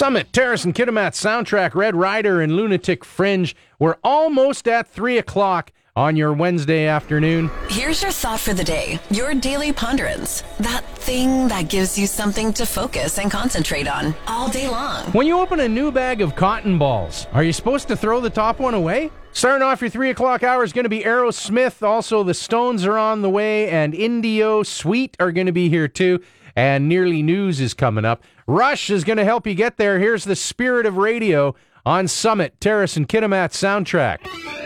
Summit, Terrace and Kitimat Soundtrack, Red Rider and Lunatic Fringe. We're almost at 3 o'clock on your Wednesday afternoon. Here's your thought for the day, your daily ponderance. That thing that gives you something to focus and concentrate on all day long. When you open a new bag of cotton balls, are you supposed to throw the top one away? Starting off your 3 o'clock hour is going to be Aerosmith. Also, the Stones are on the way, and Indio Sweet are going to be here too. And Nearly News is coming up. Rush is going to help you get there. Here's the Spirit of Radio on Summit, Terrace and Kitimat Soundtrack.